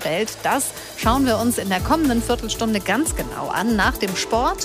anstellt, das schauen wir uns in der kommenden Viertelstunde ganz genau an, nach dem Sport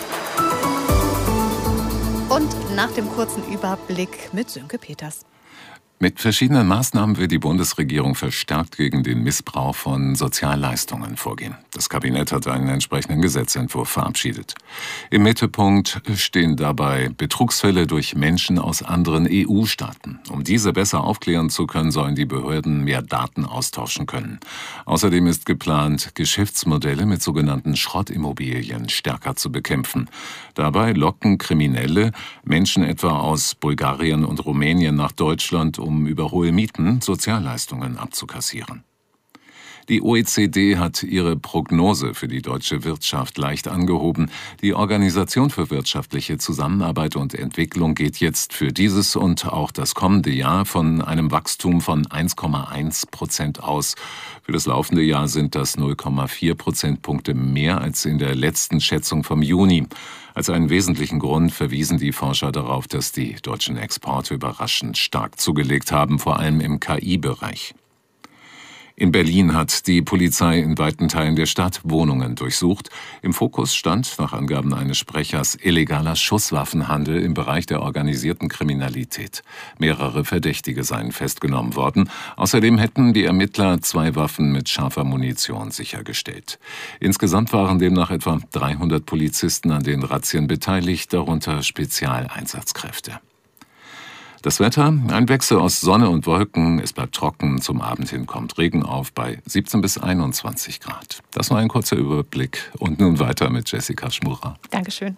und nach dem kurzen Überblick mit Sönke Peters. Mit verschiedenen Maßnahmen will die Bundesregierung verstärkt gegen den Missbrauch von Sozialleistungen vorgehen. Das Kabinett hat einen entsprechenden Gesetzentwurf verabschiedet. Im Mittelpunkt stehen dabei Betrugsfälle durch Menschen aus anderen EU-Staaten. Um diese besser aufklären zu können, sollen die Behörden mehr Daten austauschen können. Außerdem ist geplant, Geschäftsmodelle mit sogenannten Schrottimmobilien stärker zu bekämpfen. Dabei locken Kriminelle Menschen etwa aus Bulgarien und Rumänien nach Deutschland, um über hohe Mieten Sozialleistungen abzukassieren. Die OECD hat ihre Prognose für die deutsche Wirtschaft leicht angehoben. Die Organisation für wirtschaftliche Zusammenarbeit und Entwicklung geht jetzt für dieses und auch das kommende Jahr von einem Wachstum von 1,1% aus. Für das laufende Jahr sind das 0,4 Prozentpunkte mehr als in der letzten Schätzung vom Juni. Als einen wesentlichen Grund verwiesen die Forscher darauf, dass die deutschen Exporte überraschend stark zugelegt haben, vor allem im KI-Bereich. In Berlin hat die Polizei in weiten Teilen der Stadt Wohnungen durchsucht. Im Fokus stand, nach Angaben eines Sprechers, illegaler Schusswaffenhandel im Bereich der organisierten Kriminalität. Mehrere Verdächtige seien festgenommen worden. Außerdem hätten die Ermittler 2 Waffen mit scharfer Munition sichergestellt. Insgesamt waren demnach etwa 300 Polizisten an den Razzien beteiligt, darunter Spezialeinsatzkräfte. Das Wetter, ein Wechsel aus Sonne und Wolken, es bleibt trocken, zum Abend hin kommt Regen auf bei 17 bis 21 Grad. Das war ein kurzer Überblick und nun weiter mit Jessica Schmurer. Dankeschön.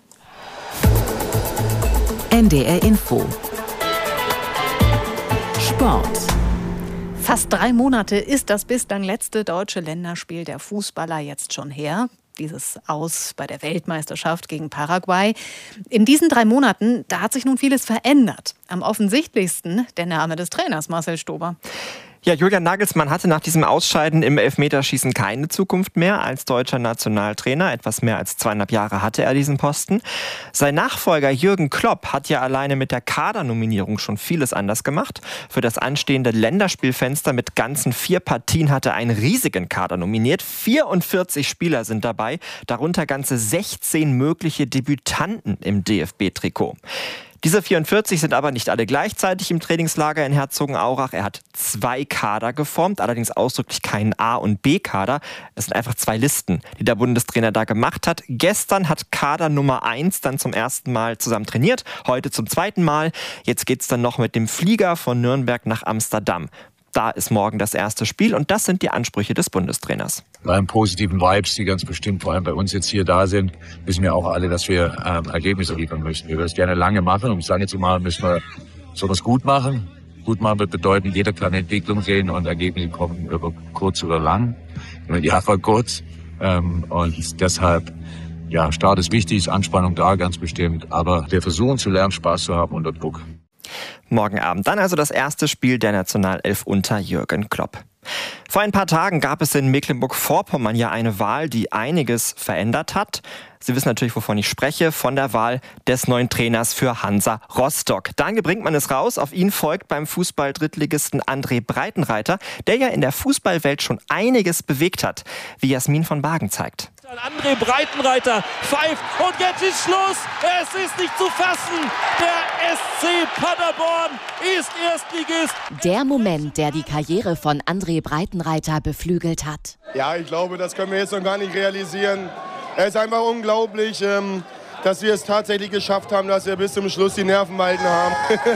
NDR Info. Sport. Fast 3 Monate ist das bislang letzte deutsche Länderspiel der Fußballer jetzt schon her. Dieses Aus bei der Weltmeisterschaft gegen Paraguay. In diesen 3 Monaten, da hat sich nun vieles verändert. Am offensichtlichsten der Name des Trainers Marcel Stober. Ja, Julian Nagelsmann hatte nach diesem Ausscheiden im Elfmeterschießen keine Zukunft mehr als deutscher Nationaltrainer. Etwas mehr als 2,5 Jahre hatte er diesen Posten. Sein Nachfolger Jürgen Klopp hat ja alleine mit der Kadernominierung schon vieles anders gemacht. Für das anstehende Länderspielfenster mit ganzen 4 Partien hat er einen riesigen Kader nominiert. 44 Spieler sind dabei, darunter ganze 16 mögliche Debütanten im DFB-Trikot. Diese 44 sind aber nicht alle gleichzeitig im Trainingslager in Herzogenaurach. Er hat 2 Kader geformt, allerdings ausdrücklich keinen A- und B-Kader. Es sind einfach 2 Listen, die der Bundestrainer da gemacht hat. Gestern hat Kader Nummer 1 dann zum ersten Mal zusammen trainiert, heute zum zweiten Mal. Jetzt geht's dann noch mit dem Flieger von Nürnberg nach Amsterdam. Da ist morgen das erste Spiel und das sind die Ansprüche des Bundestrainers. Bei positiven Vibes, die ganz bestimmt vor allem bei uns jetzt hier da sind, wissen wir auch alle, dass wir Ergebnisse liefern müssen. Wir würden es gerne lange machen. Um es lange zu machen, müssen wir sowas gut machen. Gut machen wird bedeuten, jeder kann Entwicklung sehen und Ergebnisse kommen über kurz oder lang. Im Idealfall kurz. Und deshalb, ja, Start ist wichtig, ist Anspannung da, ganz bestimmt. Aber wir versuchen zu lernen, Spaß zu haben unter Druck. Morgen Abend dann also das erste Spiel der Nationalelf unter Jürgen Klopp. Vor ein paar Tagen gab es in Mecklenburg-Vorpommern ja eine Wahl, die einiges verändert hat. Sie wissen natürlich, wovon ich spreche, von der Wahl des neuen Trainers für Hansa Rostock. Daniel Brinkmann ist raus, auf ihn folgt beim Fußball-Drittligisten André Breitenreiter, der ja in der Fußballwelt schon einiges bewegt hat, wie Jasmin von Bagen zeigt. André Breitenreiter pfeift und jetzt ist Schluss. Es ist nicht zu fassen. Der SC Paderborn ist Erstligist. Der Moment, der die Karriere von André Breitenreiter beflügelt hat. Ja, ich glaube, das können wir jetzt noch gar nicht realisieren. Es ist einfach unglaublich, dass wir es tatsächlich geschafft haben, dass wir bis zum Schluss die Nerven behalten haben.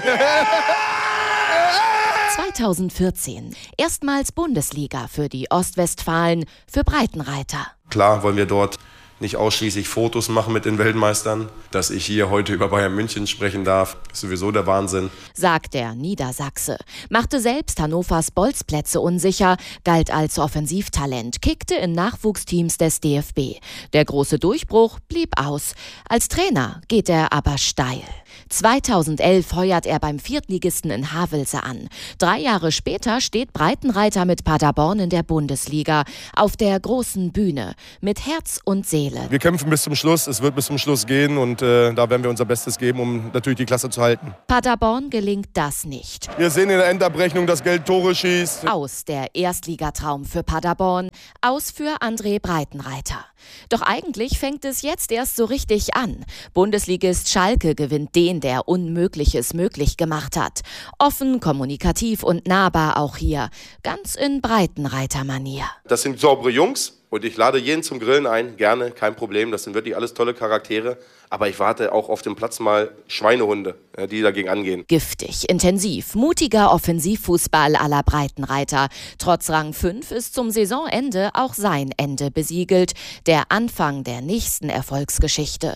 2014. Erstmals Bundesliga für die Ostwestfalen, für Breitenreiter. Klar wollen wir dort nicht ausschließlich Fotos machen mit den Weltmeistern. Dass ich hier heute über Bayern München sprechen darf, ist sowieso der Wahnsinn. Sagt der Niedersachse. Machte selbst Hannovers Bolzplätze unsicher, galt als Offensivtalent, kickte in Nachwuchsteams des DFB. Der große Durchbruch blieb aus. Als Trainer geht er aber steil. 2011 heuert er beim Viertligisten in Havelse an. 3 Jahre später steht Breitenreiter mit Paderborn in der Bundesliga, auf der großen Bühne, mit Herz und Seele. Seele. Wir kämpfen bis zum Schluss, es wird bis zum Schluss gehen und da werden wir unser Bestes geben, um natürlich die Klasse zu halten. Paderborn gelingt das nicht. Wir sehen in der Endabrechnung, dass Geld Tore schießt. Aus der Erstligatraum für Paderborn, aus für André Breitenreiter. Doch eigentlich fängt es jetzt erst so richtig an. Bundesligist Schalke gewinnt den, der Unmögliches möglich gemacht hat. Offen, kommunikativ und nahbar auch hier. Ganz in Breitenreiter-Manier. Das sind saubere Jungs. Und ich lade jeden zum Grillen ein, gerne, kein Problem. Das sind wirklich alles tolle Charaktere. Aber ich warte auch auf dem Platz mal Schweinehunde, die dagegen angehen. Giftig, intensiv, mutiger Offensivfußball à la Breitenreiter. Trotz Rang 5 ist zum Saisonende auch sein Ende besiegelt. Der Anfang der nächsten Erfolgsgeschichte.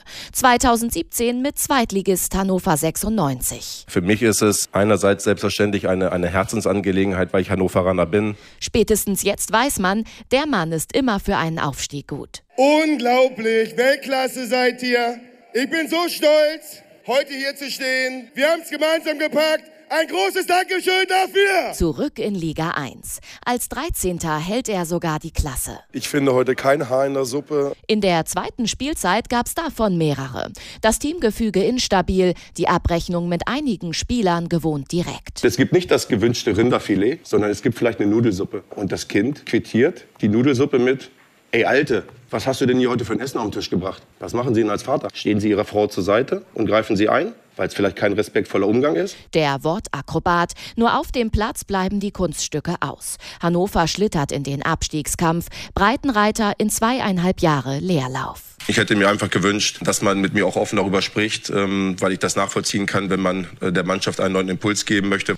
2017 mit Zweitligist Hannover 96. Für mich ist es einerseits selbstverständlich eine Herzensangelegenheit, weil ich Hannoveraner bin. Spätestens jetzt weiß man, der Mann ist immer für einen Aufstieg gut. Unglaublich, Weltklasse seid ihr. Ich bin so stolz, heute hier zu stehen. Wir haben es gemeinsam gepackt. Ein großes Dankeschön dafür. Zurück in Liga 1. Als 13. hält er sogar die Klasse. Ich finde heute kein Haar in der Suppe. In der zweiten Spielzeit gab es davon mehrere. Das Teamgefüge instabil, die Abrechnung mit einigen Spielern gewohnt direkt. Es gibt nicht das gewünschte Rinderfilet, sondern es gibt vielleicht eine Nudelsuppe. Und das Kind quittiert die Nudelsuppe mit: Ey Alte, was hast du denn hier heute für ein Essen auf den Tisch gebracht? Was machen Sie denn als Vater? Stehen Sie Ihrer Frau zur Seite und greifen sie ein, weil es vielleicht kein respektvoller Umgang ist? Der Wortakrobat. Nur auf dem Platz bleiben die Kunststücke aus. Hannover schlittert in den Abstiegskampf. Breitenreiter in 2,5 Jahre Leerlauf. Ich hätte mir einfach gewünscht, dass man mit mir auch offen darüber spricht, weil ich das nachvollziehen kann, wenn man der Mannschaft einen neuen Impuls geben möchte.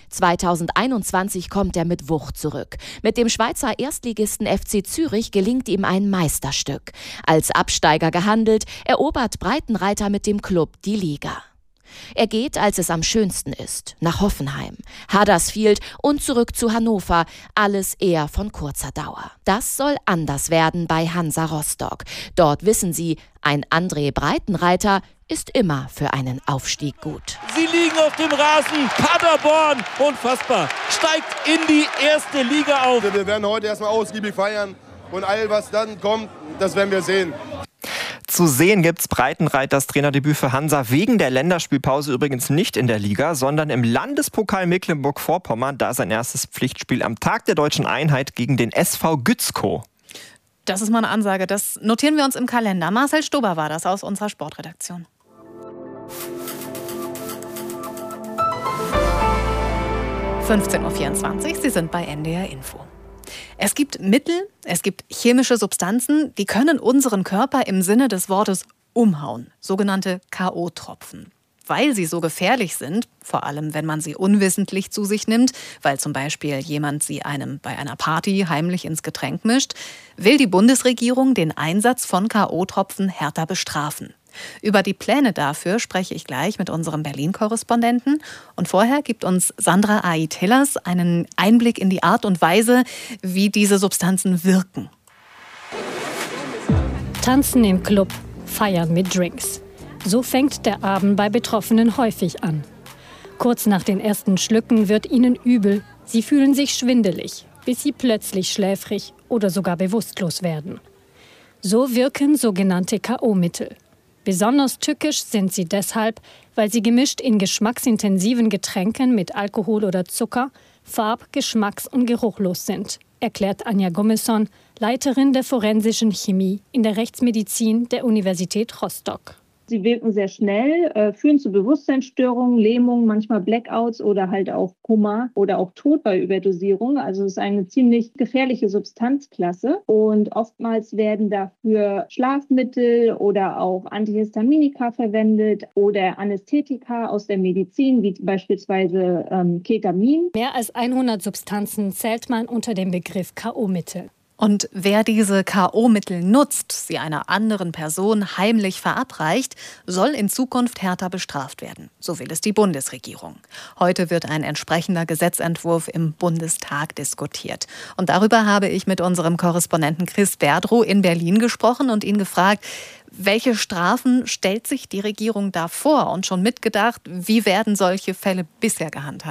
2021 kommt er mit Wucht zurück. Mit dem Schweizer Erstligisten FC Zürich gelingt ihm ein Meisterstück. Als Absteiger gehandelt, erobert Breitenreiter mit dem Klub die Liga. Er geht, als es am schönsten ist, nach Hoffenheim, Huddersfield und zurück zu Hannover, alles eher von kurzer Dauer. Das soll anders werden bei Hansa Rostock. Dort wissen sie, ein André Breitenreiter ist immer für einen Aufstieg gut. Sie liegen auf dem Rasen, Paderborn, unfassbar, steigt in die erste Liga auf. Wir werden heute erstmal ausgiebig feiern und all was dann kommt, das werden wir sehen. Zu sehen gibt's Breitenreiters Trainerdebüt für Hansa wegen der Länderspielpause übrigens nicht in der Liga, sondern im Landespokal Mecklenburg-Vorpommern, da sein erstes Pflichtspiel am Tag der Deutschen Einheit gegen den SV Gützkow. Das ist mal eine Ansage, das notieren wir uns im Kalender. Marcel Stober war das aus unserer Sportredaktion. (15:24 Uhr), Sie sind bei NDR Info. Es gibt Mittel, es gibt chemische Substanzen, die können unseren Körper im Sinne des Wortes umhauen, sogenannte K.O.-Tropfen. Weil sie so gefährlich sind, vor allem wenn man sie unwissentlich zu sich nimmt, weil zum Beispiel jemand sie einem bei einer Party heimlich ins Getränk mischt, will die Bundesregierung den Einsatz von K.O.-Tropfen härter bestrafen. Über die Pläne dafür spreche ich gleich mit unserem Berlin-Korrespondenten. Und vorher gibt uns Sandra Ait-Hillers einen Einblick in die Art und Weise, wie diese Substanzen wirken. Tanzen im Club, feiern mit Drinks. So fängt der Abend bei Betroffenen häufig an. Kurz nach den ersten Schlücken wird ihnen übel. Sie fühlen sich schwindelig, bis sie plötzlich schläfrig oder sogar bewusstlos werden. So wirken sogenannte K.O.-Mittel. Besonders tückisch sind sie deshalb, weil sie gemischt in geschmacksintensiven Getränken mit Alkohol oder Zucker farb-, geschmacks- und geruchlos sind, erklärt Anja Gomesson, Leiterin der forensischen Chemie in der Rechtsmedizin der Universität Rostock. Sie wirken sehr schnell, führen zu Bewusstseinsstörungen, Lähmungen, manchmal Blackouts oder halt auch Koma oder auch Tod bei Überdosierung. Also es ist eine ziemlich gefährliche Substanzklasse und oftmals werden dafür Schlafmittel oder auch Antihistaminika verwendet oder Anästhetika aus der Medizin, wie beispielsweise Ketamin. Mehr als 100 Substanzen zählt man unter dem Begriff K.O.-Mittel. Und wer diese K.O.-Mittel nutzt, sie einer anderen Person heimlich verabreicht, soll in Zukunft härter bestraft werden. So will es die Bundesregierung. Heute wird ein entsprechender Gesetzentwurf im Bundestag diskutiert. Und darüber habe ich mit unserem Korrespondenten Chris Berdrow in Berlin gesprochen und ihn gefragt, welche Strafen stellt sich die Regierung da vor? Und schon mitgedacht, wie werden solche Fälle bisher gehandhabt?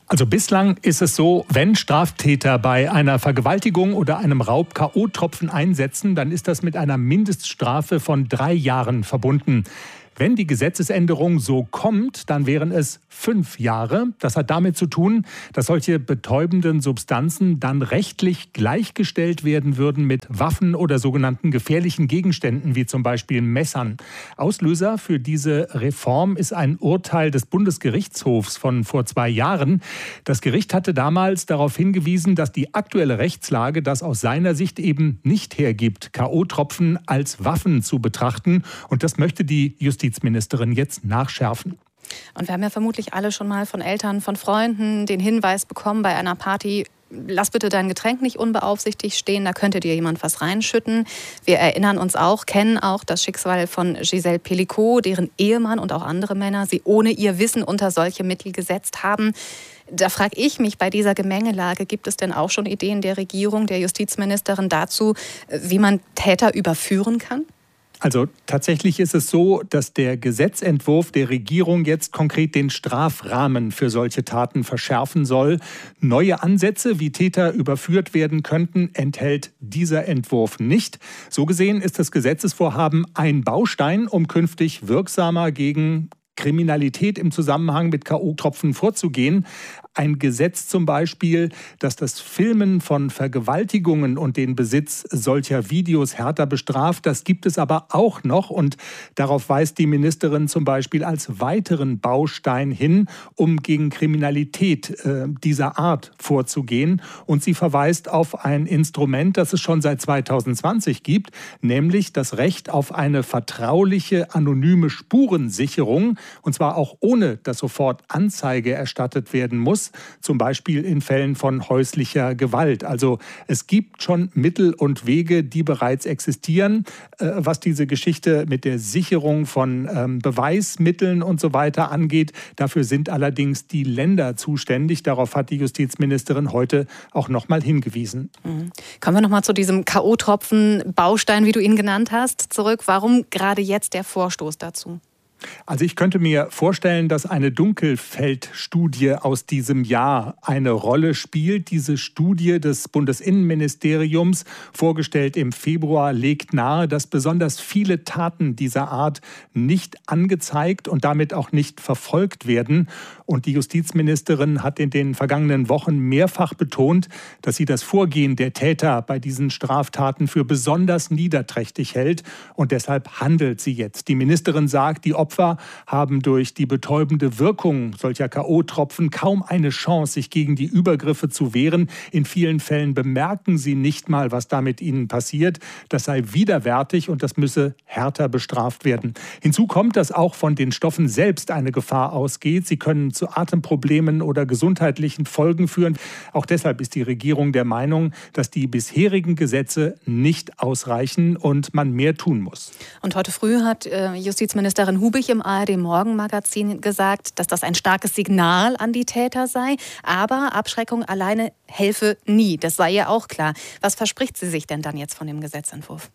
Also bislang ist es so, wenn Straftäter bei einer Vergewaltigung oder einem Raub K.O.-Tropfen einsetzen, dann ist das mit einer Mindeststrafe von 3 Jahren verbunden. Wenn die Gesetzesänderung so kommt, dann wären es 5 Jahre. Das hat damit zu tun, dass solche betäubenden Substanzen dann rechtlich gleichgestellt werden würden mit Waffen oder sogenannten gefährlichen Gegenständen, wie zum Beispiel Messern. Auslöser für diese Reform ist ein Urteil des Bundesgerichtshofs von vor 2 Jahren. Das Gericht hatte damals darauf hingewiesen, dass die aktuelle Rechtslage das aus seiner Sicht eben nicht hergibt, K.O.-Tropfen als Waffen zu betrachten. Und das möchte die Justizministerin jetzt nachschärfen. Und wir haben ja vermutlich alle schon mal von Eltern, von Freunden den Hinweis bekommen bei einer Party: Lass bitte dein Getränk nicht unbeaufsichtigt stehen, da könnte dir jemand was reinschütten. Wir erinnern uns auch, kennen auch das Schicksal von Gisèle Pelicot, deren Ehemann und auch andere Männer sie ohne ihr Wissen unter solche Mittel gesetzt haben. Da frage ich mich, bei dieser Gemengelage, gibt es denn auch schon Ideen der Regierung, der Justizministerin dazu, wie man Täter überführen kann? Also tatsächlich ist es so, dass der Gesetzentwurf der Regierung jetzt konkret den Strafrahmen für solche Taten verschärfen soll. Neue Ansätze, wie Täter überführt werden könnten, enthält dieser Entwurf nicht. So gesehen ist das Gesetzesvorhaben ein Baustein, um künftig wirksamer gegen Kriminalität im Zusammenhang mit K.O.-Tropfen vorzugehen. Ein Gesetz zum Beispiel, das das Filmen von Vergewaltigungen und den Besitz solcher Videos härter bestraft. Das gibt es aber auch noch und darauf weist die Ministerin zum Beispiel als weiteren Baustein hin, um gegen Kriminalität dieser Art vorzugehen. Und sie verweist auf ein Instrument, das es schon seit 2020 gibt, nämlich das Recht auf eine vertrauliche, anonyme Spurensicherung. Und zwar auch ohne, dass sofort Anzeige erstattet werden muss, zum Beispiel in Fällen von häuslicher Gewalt. Also es gibt schon Mittel und Wege, die bereits existieren, was diese Geschichte mit der Sicherung von Beweismitteln und so weiter angeht. Dafür sind allerdings die Länder zuständig. Darauf hat die Justizministerin heute auch noch mal hingewiesen. Kommen wir noch mal zu diesem K.O.-Tropfen-Baustein, wie du ihn genannt hast, zurück. Warum gerade jetzt der Vorstoß dazu? Also ich könnte mir vorstellen, dass eine Dunkelfeld-Studie aus diesem Jahr eine Rolle spielt. Diese Studie des Bundesinnenministeriums, vorgestellt im Februar, legt nahe, dass besonders viele Taten dieser Art nicht angezeigt und damit auch nicht verfolgt werden. Und die Justizministerin hat in den vergangenen Wochen mehrfach betont, dass sie das Vorgehen der Täter bei diesen Straftaten für besonders niederträchtig hält. Und deshalb handelt sie jetzt. Die Ministerin sagt, die Opfer haben durch die betäubende Wirkung solcher K.O.-Tropfen kaum eine Chance, sich gegen die Übergriffe zu wehren. In vielen Fällen bemerken sie nicht mal, was da mit ihnen passiert. Das sei widerwärtig und das müsse härter bestraft werden. Hinzu kommt, dass auch von den Stoffen selbst eine Gefahr ausgeht. Sie können zu Atemproblemen oder gesundheitlichen Folgen führen. Auch deshalb ist die Regierung der Meinung, dass die bisherigen Gesetze nicht ausreichen und man mehr tun muss. Und heute früh hat Justizministerin Hubich im ARD-Morgenmagazin gesagt, dass das ein starkes Signal an die Täter sei. Aber Abschreckung alleine helfe nie. Das sei ja auch klar. Was verspricht sie sich denn dann jetzt von dem Gesetzentwurf?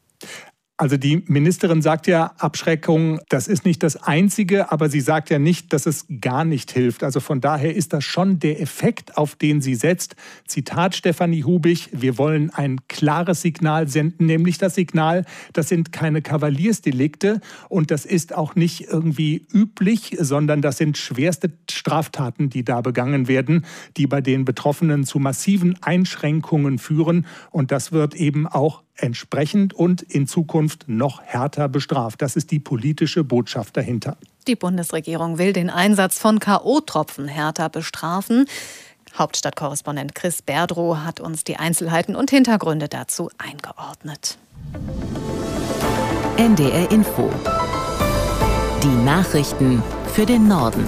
Also die Ministerin sagt ja, Abschreckung, das ist nicht das Einzige, aber sie sagt ja nicht, dass es gar nicht hilft. Also von daher ist das schon der Effekt, auf den sie setzt. Zitat Stefanie Hubich, wir wollen ein klares Signal senden, nämlich das Signal, das sind keine Kavaliersdelikte und das ist auch nicht irgendwie üblich, sondern das sind schwerste Straftaten, die da begangen werden, die bei den Betroffenen zu massiven Einschränkungen führen und das wird eben auch entsprechend und in Zukunft noch härter bestraft. Das ist die politische Botschaft dahinter. Die Bundesregierung will den Einsatz von K.O.-Tropfen härter bestrafen. Hauptstadtkorrespondent Chris Berdrow hat uns die Einzelheiten und Hintergründe dazu eingeordnet. NDR Info. Die Nachrichten für den Norden.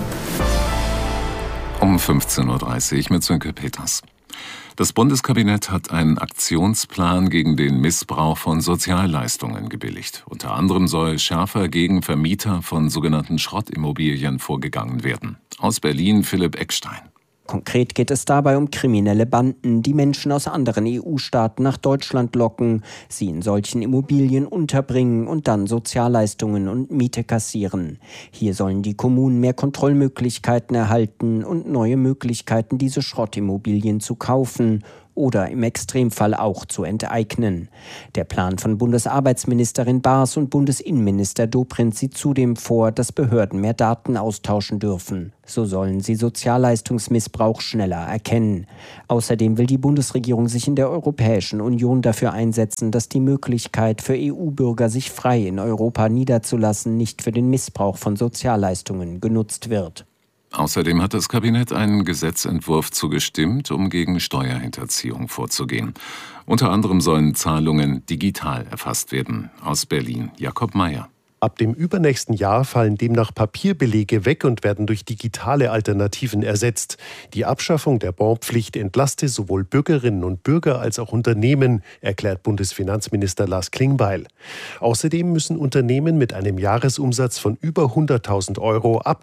Um 15.30 Uhr mit Sönke Peters. Das Bundeskabinett hat einen Aktionsplan gegen den Missbrauch von Sozialleistungen gebilligt. Unter anderem soll schärfer gegen Vermieter von sogenannten Schrottimmobilien vorgegangen werden. Aus Berlin Philipp Eckstein. Konkret geht es dabei um kriminelle Banden, die Menschen aus anderen EU-Staaten nach Deutschland locken, sie in solchen Immobilien unterbringen und dann Sozialleistungen und Miete kassieren. Hier sollen die Kommunen mehr Kontrollmöglichkeiten erhalten und neue Möglichkeiten, diese Schrottimmobilien zu kaufen oder im Extremfall auch zu enteignen. Der Plan von Bundesarbeitsministerin Baas und Bundesinnenminister Dobrindt sieht zudem vor, dass Behörden mehr Daten austauschen dürfen. So sollen sie Sozialleistungsmissbrauch schneller erkennen. Außerdem will die Bundesregierung sich in der Europäischen Union dafür einsetzen, dass die Möglichkeit für EU-Bürger, sich frei in Europa niederzulassen, nicht für den Missbrauch von Sozialleistungen genutzt wird. Außerdem hat das Kabinett einen Gesetzentwurf zugestimmt, um gegen Steuerhinterziehung vorzugehen. Unter anderem sollen Zahlungen digital erfasst werden. Aus Berlin, Jakob Mayer. Ab dem übernächsten Jahr fallen demnach Papierbelege weg und werden durch digitale Alternativen ersetzt. Die Abschaffung der Bonpflicht entlaste sowohl Bürgerinnen und Bürger als auch Unternehmen, erklärt Bundesfinanzminister Lars Klingbeil. Außerdem müssen Unternehmen mit einem Jahresumsatz von über 100.000 Euro ab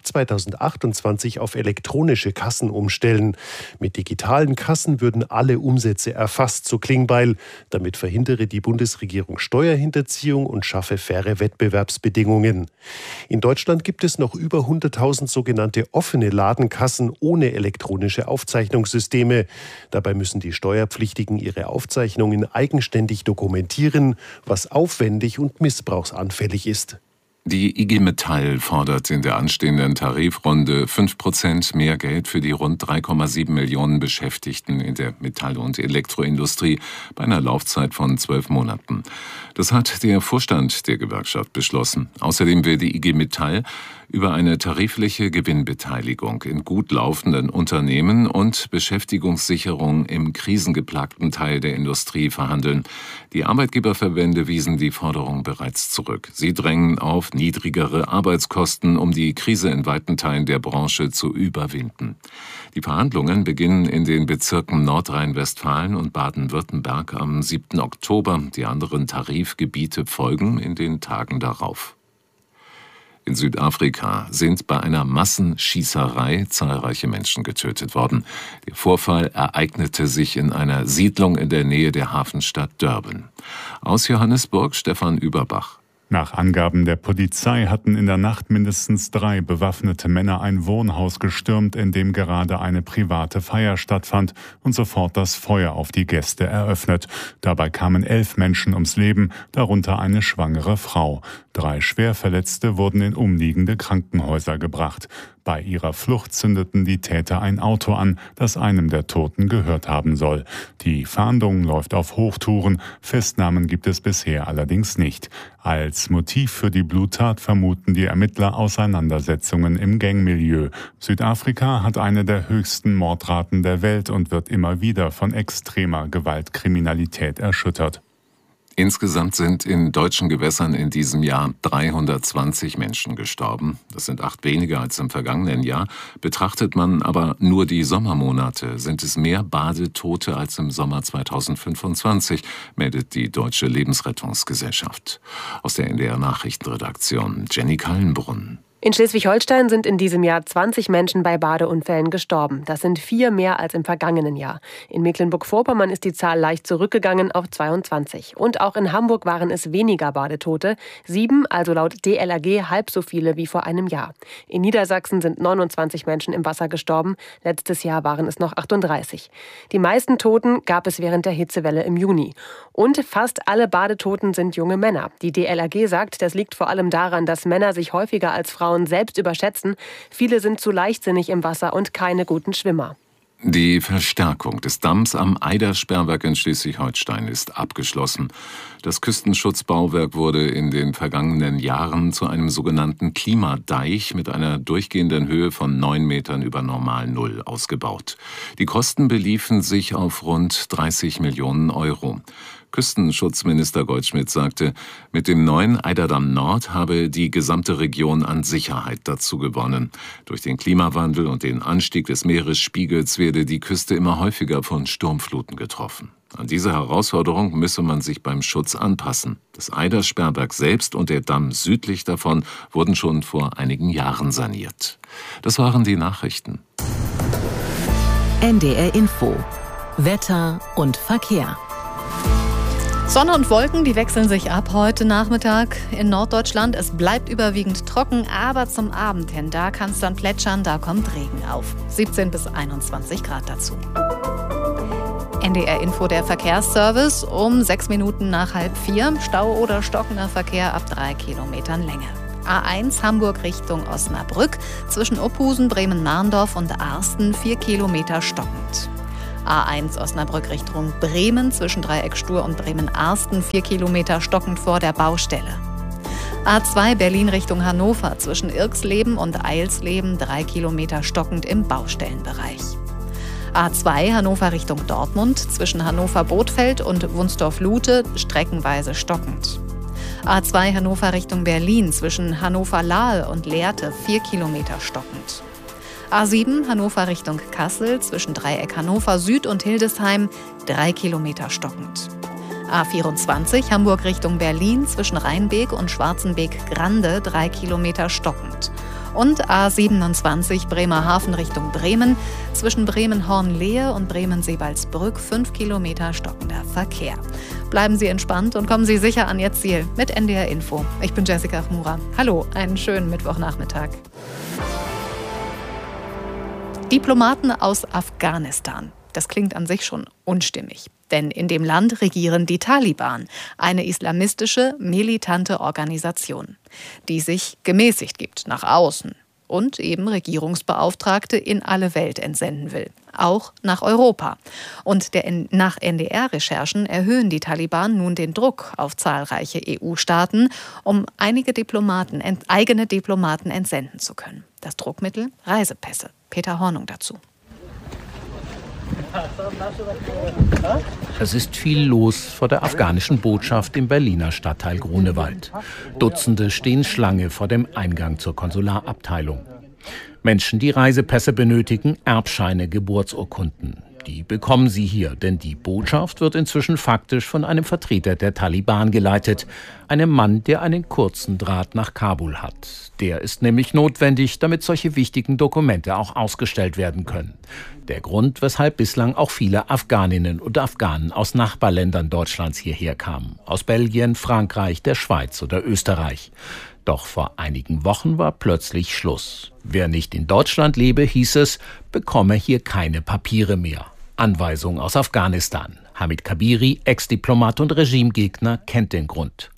2028 auf elektronische Kassen umstellen. Mit digitalen Kassen würden alle Umsätze erfasst, so Klingbeil. Damit verhindere die Bundesregierung Steuerhinterziehung und schaffe faire Wettbewerbsbedingungen. In Deutschland gibt es noch über 100.000 sogenannte offene Ladenkassen ohne elektronische Aufzeichnungssysteme. Dabei müssen die Steuerpflichtigen ihre Aufzeichnungen eigenständig dokumentieren, was aufwendig und missbrauchsanfällig ist. Die IG Metall fordert in der anstehenden Tarifrunde 5% mehr Geld für die rund 3,7 Millionen Beschäftigten in der Metall- und Elektroindustrie bei einer Laufzeit von 12 Monaten. Das hat der Vorstand der Gewerkschaft beschlossen. Außerdem will die IG Metall über eine tarifliche Gewinnbeteiligung in gut laufenden Unternehmen und Beschäftigungssicherung im krisengeplagten Teil der Industrie verhandeln. Die Arbeitgeberverbände wiesen die Forderung bereits zurück. Sie drängen auf niedrigere Arbeitskosten, um die Krise in weiten Teilen der Branche zu überwinden. Die Verhandlungen beginnen in den Bezirken Nordrhein-Westfalen und Baden-Württemberg am 7. Oktober. Die anderen Tarifgebiete folgen in den Tagen darauf. In Südafrika sind bei einer Massenschießerei zahlreiche Menschen getötet worden. Der Vorfall ereignete sich in einer Siedlung in der Nähe der Hafenstadt Durban. Aus Johannesburg Stefan Überbach. Nach Angaben der Polizei hatten in der Nacht mindestens 3 bewaffnete Männer ein Wohnhaus gestürmt, in dem gerade eine private Feier stattfand, und sofort das Feuer auf die Gäste eröffnet. Dabei kamen 11 Menschen ums Leben, darunter eine schwangere Frau. 3 Schwerverletzte wurden in umliegende Krankenhäuser gebracht. Bei ihrer Flucht zündeten die Täter ein Auto an, das einem der Toten gehört haben soll. Die Fahndung läuft auf Hochtouren, Festnahmen gibt es bisher allerdings nicht. Als Motiv für die Bluttat vermuten die Ermittler Auseinandersetzungen im Gangmilieu. Südafrika hat eine der höchsten Mordraten der Welt und wird immer wieder von extremer Gewaltkriminalität erschüttert. Insgesamt sind in deutschen Gewässern in diesem Jahr 320 Menschen gestorben. Das sind 8 weniger als im vergangenen Jahr. Betrachtet man aber nur die Sommermonate, sind es mehr Badetote als im Sommer 2025, meldet die Deutsche Lebensrettungsgesellschaft. Aus der NDR Nachrichtenredaktion Jenny Kallenbrunn. In Schleswig-Holstein sind in diesem Jahr 20 Menschen bei Badeunfällen gestorben. Das sind 4 mehr als im vergangenen Jahr. In Mecklenburg-Vorpommern ist die Zahl leicht zurückgegangen auf 22. Und auch in Hamburg waren es weniger Badetote. 7, also laut DLRG halb so viele wie vor einem Jahr. In Niedersachsen sind 29 Menschen im Wasser gestorben. Letztes Jahr waren es noch 38. Die meisten Toten gab es während der Hitzewelle im Juni. Und fast alle Badetoten sind junge Männer. Die DLRG sagt, das liegt vor allem daran, dass Männer sich häufiger als Frauen selbst überschätzen. Viele sind zu leichtsinnig im Wasser und keine guten Schwimmer. Die Verstärkung des Damms am Eidersperrwerk in Schleswig-Holstein ist abgeschlossen. Das Küstenschutzbauwerk wurde in den vergangenen Jahren zu einem sogenannten Klimadeich mit einer durchgehenden Höhe von 9 Metern über Normalnull ausgebaut. Die Kosten beliefen sich auf rund 30 Millionen Euro. Küstenschutzminister Goldschmidt sagte, mit dem neuen Eiderdamm Nord habe die gesamte Region an Sicherheit dazu gewonnen. Durch den Klimawandel und den Anstieg des Meeresspiegels werde die Küste immer häufiger von Sturmfluten getroffen. An diese Herausforderung müsse man sich beim Schutz anpassen. Das Eidersperrwerk selbst und der Damm südlich davon wurden schon vor einigen Jahren saniert. Das waren die Nachrichten. NDR Info. Wetter und Verkehr. Sonne und Wolken, die wechseln sich ab heute Nachmittag in Norddeutschland. Es bleibt überwiegend trocken, aber zum Abend hin, da kann es dann plätschern, da kommt Regen auf. 17 bis 21 Grad dazu. NDR Info, der Verkehrsservice, um 6 Minuten nach 3:30. Stau oder stockender Verkehr ab 3 Kilometern Länge. A1 Hamburg Richtung Osnabrück, zwischen Ophusen, Bremen-Marndorf und Arsten 4 Kilometer stockend. A1 Osnabrück Richtung Bremen, zwischen Dreieck Stur und Bremen-Arsten 4 Kilometer stockend vor der Baustelle. A2 Berlin Richtung Hannover, zwischen Irxleben und Eilsleben 3 Kilometer stockend im Baustellenbereich. A2 Hannover Richtung Dortmund, zwischen Hannover-Bothfeld und Wunsdorf-Lute streckenweise stockend. A2 Hannover Richtung Berlin, zwischen Hannover-Lahe und Lehrte 4 Kilometer stockend. A7 Hannover Richtung Kassel, zwischen Dreieck Hannover Süd und Hildesheim 3 Kilometer stockend. A24 Hamburg Richtung Berlin, zwischen Rheinbeek und Schwarzenbeek-Grande 3 Kilometer stockend. Und A27 Bremerhaven Richtung Bremen, zwischen Bremen-Hornlehe und Bremen-Seebaldsbrück 5 Kilometer stockender Verkehr. Bleiben Sie entspannt und kommen Sie sicher an Ihr Ziel mit NDR Info. Ich bin Jessica Chmura. Hallo, einen schönen Mittwochnachmittag. Diplomaten aus Afghanistan. Das klingt an sich schon unstimmig. Denn in dem Land regieren die Taliban, eine islamistische, militante Organisation, die sich gemäßigt gibt nach außen und eben Regierungsbeauftragte in alle Welt entsenden will, auch nach Europa. Und nach NDR-Recherchen erhöhen die Taliban nun den Druck auf zahlreiche EU-Staaten, um eigene Diplomaten entsenden zu können. Das Druckmittel? Reisepässe. Peter Hornung dazu. Es ist viel los vor der afghanischen Botschaft im Berliner Stadtteil Grunewald. Dutzende stehen Schlange vor dem Eingang zur Konsularabteilung. Menschen, die Reisepässe benötigen, Erbscheine, Geburtsurkunden. Die bekommen sie hier, denn die Botschaft wird inzwischen faktisch von einem Vertreter der Taliban geleitet. Einem Mann, der einen kurzen Draht nach Kabul hat. Der ist nämlich notwendig, damit solche wichtigen Dokumente auch ausgestellt werden können. Der Grund, weshalb bislang auch viele Afghaninnen und Afghanen aus Nachbarländern Deutschlands hierher kamen. Aus Belgien, Frankreich, der Schweiz oder Österreich. Doch vor einigen Wochen war plötzlich Schluss. Wer nicht in Deutschland lebe, hieß es, bekomme hier keine Papiere mehr. Anweisung aus Afghanistan. Hamid Kabiri, Ex-Diplomat und Regimegegner, kennt den Grund.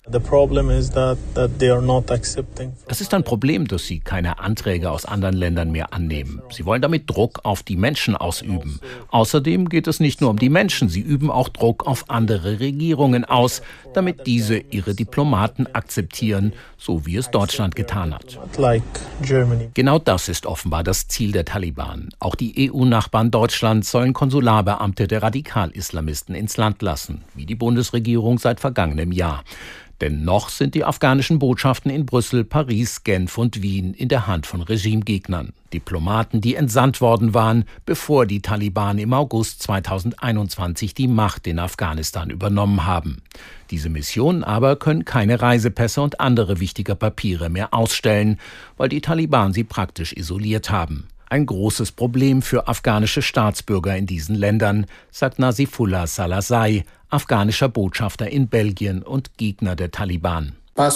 Es ist ein Problem, dass sie keine Anträge aus anderen Ländern mehr annehmen. Sie wollen damit Druck auf die Menschen ausüben. Außerdem geht es nicht nur um die Menschen, sie üben auch Druck auf andere Regierungen aus, damit diese ihre Diplomaten akzeptieren, so wie es Deutschland getan hat. Genau das ist offenbar das Ziel der Taliban. Auch die EU-Nachbarn Deutschlands sollen Konsularbeamte der Radikal-Islamisten ins Land lassen, wie die Bundesregierung seit vergangenem Jahr. Denn noch sind die afghanischen Botschaften in Brüssel, Paris, Genf und Wien in der Hand von Regimegegnern. Diplomaten, die entsandt worden waren, bevor die Taliban im August 2021 die Macht in Afghanistan übernommen haben. Diese Missionen aber können keine Reisepässe und andere wichtige Papiere mehr ausstellen, weil die Taliban sie praktisch isoliert haben. Ein großes Problem für afghanische Staatsbürger in diesen Ländern, sagt Nasifullah Salasai, afghanischer Botschafter in Belgien und Gegner der Taliban.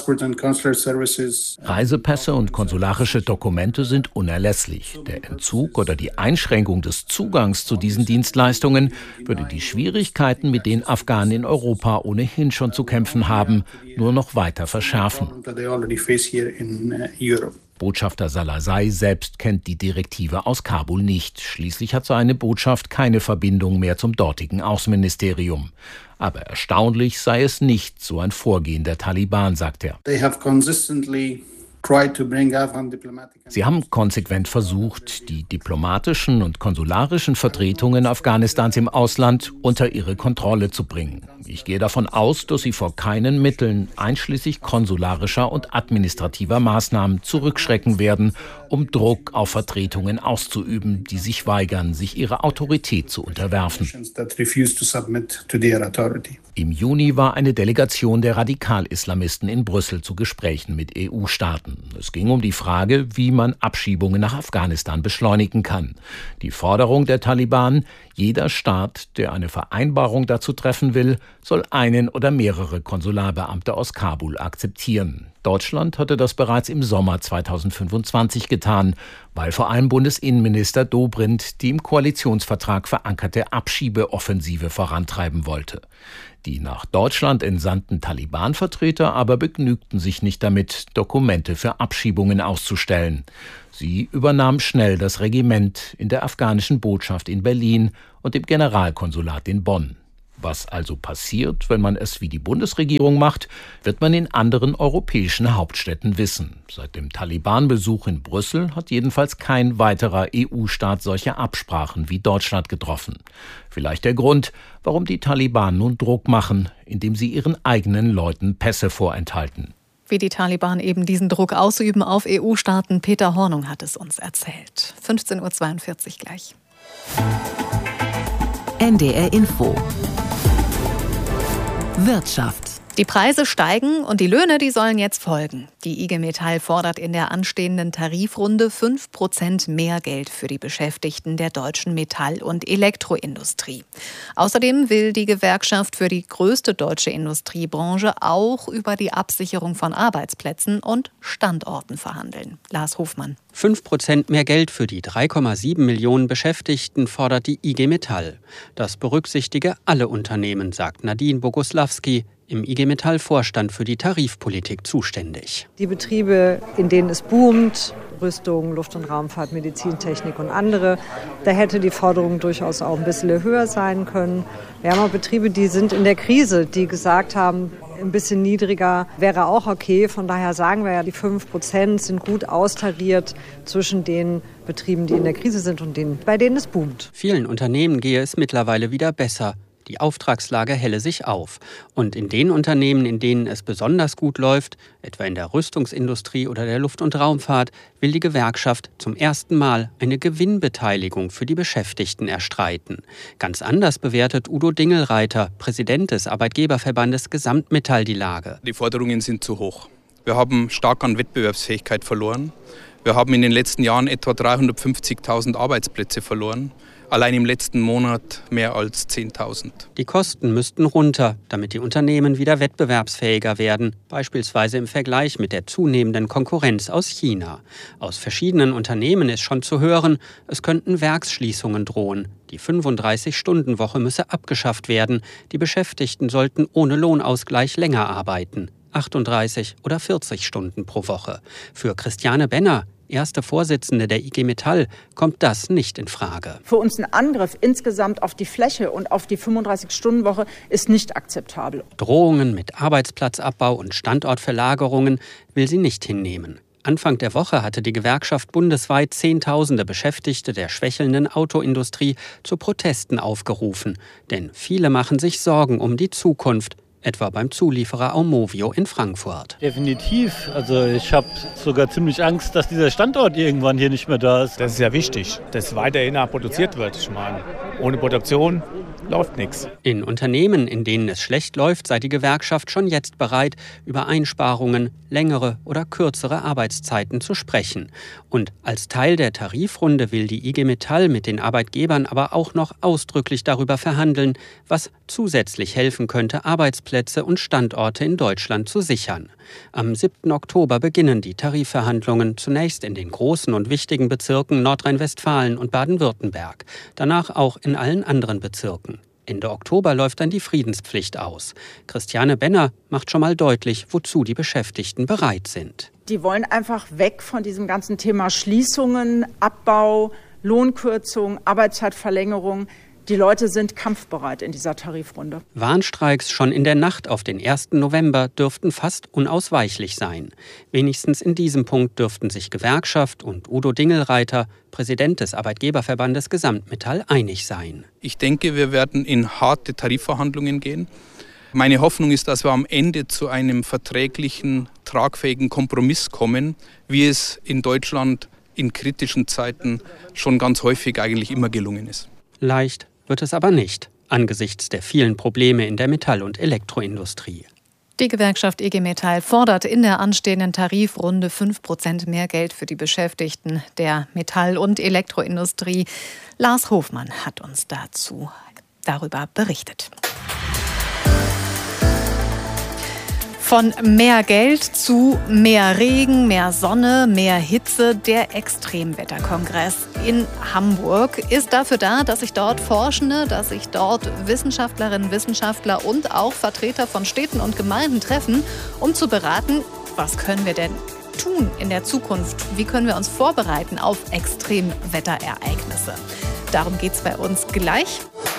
Reisepässe und konsularische Dokumente sind unerlässlich. Der Entzug oder die Einschränkung des Zugangs zu diesen Dienstleistungen würde die Schwierigkeiten, mit denen Afghanen in Europa ohnehin schon zu kämpfen haben, nur noch weiter verschärfen. Botschafter Salasai selbst kennt die Direktive aus Kabul nicht. Schließlich hat seine Botschaft keine Verbindung mehr zum dortigen Außenministerium. Aber erstaunlich sei es nicht, so ein Vorgehen der Taliban, sagt er. Sie haben konsequent versucht, die diplomatischen und konsularischen Vertretungen Afghanistans im Ausland unter ihre Kontrolle zu bringen. Ich gehe davon aus, dass sie vor keinen Mitteln, einschließlich konsularischer und administrativer Maßnahmen, zurückschrecken werden, um Druck auf Vertretungen auszuüben, die sich weigern, sich ihrer Autorität zu unterwerfen. Im Juni war eine Delegation der Radikal-Islamisten in Brüssel zu Gesprächen mit EU-Staaten. Es ging um die Frage, wie man Abschiebungen nach Afghanistan beschleunigen kann. Die Forderung der Taliban: Jeder Staat, der eine Vereinbarung dazu treffen will, soll einen oder mehrere Konsularbeamte aus Kabul akzeptieren. Deutschland hatte das bereits im Sommer 2025 getan, weil vor allem Bundesinnenminister Dobrindt die im Koalitionsvertrag verankerte Abschiebeoffensive vorantreiben wollte. Die nach Deutschland entsandten Taliban-Vertreter aber begnügten sich nicht damit, Dokumente für Abschiebungen auszustellen. Sie übernahmen schnell das Regiment in der afghanischen Botschaft in Berlin und im Generalkonsulat in Bonn. Was also passiert, wenn man es wie die Bundesregierung macht, wird man in anderen europäischen Hauptstädten wissen. Seit dem Taliban-Besuch in Brüssel hat jedenfalls kein weiterer EU-Staat solche Absprachen wie Deutschland getroffen. Vielleicht der Grund, warum die Taliban nun Druck machen, indem sie ihren eigenen Leuten Pässe vorenthalten. Wie die Taliban eben diesen Druck ausüben auf EU-Staaten, Peter Hornung hat es uns erzählt. 15:42 Uhr gleich. NDR Info. Wirtschaft. Die Preise steigen und die Löhne, die sollen jetzt folgen. Die IG Metall fordert in der anstehenden Tarifrunde 5% mehr Geld für die Beschäftigten der deutschen Metall- und Elektroindustrie. Außerdem will die Gewerkschaft für die größte deutsche Industriebranche auch über die Absicherung von Arbeitsplätzen und Standorten verhandeln. Lars Hofmann. 5% mehr Geld für die 3,7 Millionen Beschäftigten fordert die IG Metall. Das berücksichtige alle Unternehmen, sagt Nadine Boguslawski, im IG Metall-Vorstand für die Tarifpolitik zuständig. Die Betriebe, in denen es boomt, Rüstung, Luft- und Raumfahrt, Medizintechnik und andere, da hätte die Forderung durchaus auch ein bisschen höher sein können. Wir haben auch Betriebe, die sind in der Krise, die gesagt haben, ein bisschen niedriger wäre auch okay. Von daher sagen wir ja, die 5% sind gut austariert zwischen den Betrieben, die in der Krise sind und denen, bei denen es boomt. Vielen Unternehmen gehe es mittlerweile wieder besser. Die Auftragslage helle sich auf. Und in den Unternehmen, in denen es besonders gut läuft, etwa in der Rüstungsindustrie oder der Luft- und Raumfahrt, will die Gewerkschaft zum ersten Mal eine Gewinnbeteiligung für die Beschäftigten erstreiten. Ganz anders bewertet Udo Dingelreiter, Präsident des Arbeitgeberverbandes Gesamtmetall, die Lage. Die Forderungen sind zu hoch. Wir haben stark an Wettbewerbsfähigkeit verloren. Wir haben in den letzten Jahren etwa 350.000 Arbeitsplätze verloren. Allein im letzten Monat mehr als 10.000. Die Kosten müssten runter, damit die Unternehmen wieder wettbewerbsfähiger werden, beispielsweise im Vergleich mit der zunehmenden Konkurrenz aus China. Aus verschiedenen Unternehmen ist schon zu hören, es könnten Werksschließungen drohen. Die 35-Stunden-Woche müsse abgeschafft werden. Die Beschäftigten sollten ohne Lohnausgleich länger arbeiten. 38 oder 40 Stunden pro Woche. Für Christiane Benner, erste Vorsitzende der IG Metall, kommt das nicht in Frage. Für uns ein Angriff insgesamt auf die Fläche und auf die 35-Stunden-Woche ist nicht akzeptabel. Drohungen mit Arbeitsplatzabbau und Standortverlagerungen will sie nicht hinnehmen. Anfang der Woche hatte die Gewerkschaft bundesweit Zehntausende Beschäftigte der schwächelnden Autoindustrie zu Protesten aufgerufen. Denn viele machen sich Sorgen um die Zukunft, etwa beim Zulieferer Aumovio in Frankfurt. Definitiv. Also ich habe sogar ziemlich Angst, dass dieser Standort irgendwann hier nicht mehr da ist. Das ist ja wichtig, dass weiterhin produziert wird. Ich meine, ohne Produktion läuft nichts. In Unternehmen, in denen es schlecht läuft, sei die Gewerkschaft schon jetzt bereit, über Einsparungen, längere oder kürzere Arbeitszeiten zu sprechen. Und als Teil der Tarifrunde will die IG Metall mit den Arbeitgebern aber auch noch ausdrücklich darüber verhandeln, was zusätzlich helfen könnte, Arbeitsplätze und Standorte in Deutschland zu sichern. Am 7. Oktober beginnen die Tarifverhandlungen, zunächst in den großen und wichtigen Bezirken Nordrhein-Westfalen und Baden-Württemberg, danach auch in allen anderen Bezirken. Ende Oktober läuft dann die Friedenspflicht aus. Christiane Benner macht schon mal deutlich, wozu die Beschäftigten bereit sind. Die wollen einfach weg von diesem ganzen Thema Schließungen, Abbau, Lohnkürzung, Arbeitszeitverlängerung. Die Leute sind kampfbereit in dieser Tarifrunde. Warnstreiks schon in der Nacht auf den 1. November dürften fast unausweichlich sein. Wenigstens in diesem Punkt dürften sich Gewerkschaft und Udo Dingelreiter, Präsident des Arbeitgeberverbandes Gesamtmetall, einig sein. Ich denke, wir werden in harte Tarifverhandlungen gehen. Meine Hoffnung ist, dass wir am Ende zu einem verträglichen, tragfähigen Kompromiss kommen, wie es in Deutschland in kritischen Zeiten schon ganz häufig eigentlich immer gelungen ist. Leicht wird es aber nicht. angesichts der vielen Probleme in der Metall- und Elektroindustrie. Die Gewerkschaft IG Metall fordert in der anstehenden Tarifrunde 5% mehr Geld für die Beschäftigten der Metall- und Elektroindustrie. Lars Hofmann hat uns darüber berichtet. Von mehr Geld zu mehr Regen, mehr Sonne, mehr Hitze. Der Extremwetterkongress in Hamburg ist dafür da, dass sich dort Forschende, dass sich dort Wissenschaftlerinnen, Wissenschaftler und auch Vertreter von Städten und Gemeinden treffen, um zu beraten, was können wir denn tun in der Zukunft? Wie können wir uns vorbereiten auf Extremwetterereignisse? Darum geht es bei uns gleich.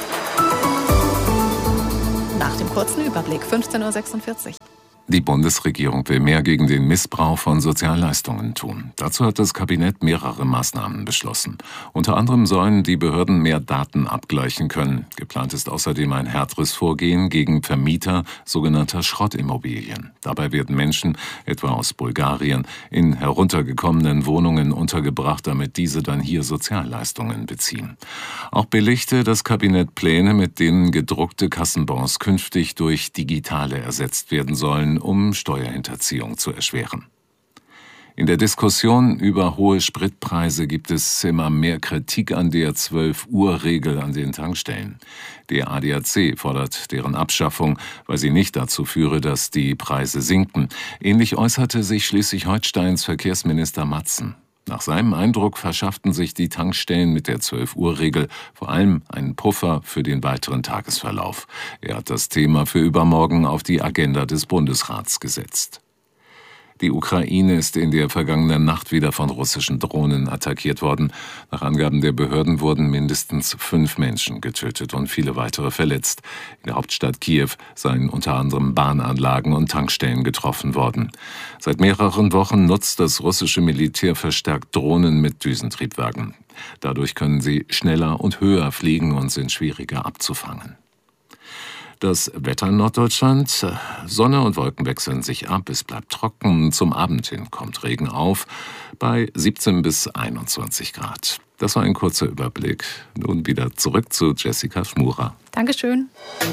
Nach dem kurzen Überblick, 15:46 Uhr. Die Bundesregierung will mehr gegen den Missbrauch von Sozialleistungen tun. Dazu hat das Kabinett mehrere Maßnahmen beschlossen. Unter anderem sollen die Behörden mehr Daten abgleichen können. Geplant ist außerdem ein härteres Vorgehen gegen Vermieter sogenannter Schrottimmobilien. Dabei werden Menschen, etwa aus Bulgarien, in heruntergekommenen Wohnungen untergebracht, damit diese dann hier Sozialleistungen beziehen. Auch billigte das Kabinett Pläne, mit denen gedruckte Kassenbons künftig durch digitale ersetzt werden sollen, um Steuerhinterziehung zu erschweren. In der Diskussion über hohe Spritpreise gibt es immer mehr Kritik an der 12-Uhr-Regel an den Tankstellen. Der ADAC fordert deren Abschaffung, weil sie nicht dazu führe, dass die Preise sinken. Ähnlich äußerte sich Schleswig-Holsteins Verkehrsminister Matzen. Nach seinem Eindruck verschafften sich die Tankstellen mit der 12-Uhr-Regel vor allem einen Puffer für den weiteren Tagesverlauf. Er hat das Thema für übermorgen auf die Agenda des Bundesrats gesetzt. Die Ukraine ist in der vergangenen Nacht wieder von russischen Drohnen attackiert worden. Nach Angaben der Behörden wurden mindestens 5 Menschen getötet und viele weitere verletzt. In der Hauptstadt Kiew seien unter anderem Bahnanlagen und Tankstellen getroffen worden. Seit mehreren Wochen nutzt das russische Militär verstärkt Drohnen mit Düsentriebwerken. Dadurch können sie schneller und höher fliegen und sind schwieriger abzufangen. Das Wetter in Norddeutschland: Sonne und Wolken wechseln sich ab, es bleibt trocken, zum Abend hin kommt Regen auf, bei 17 bis 21 Grad. Das war ein kurzer Überblick. Nun wieder zurück zu Jessica Schmurer. Dankeschön.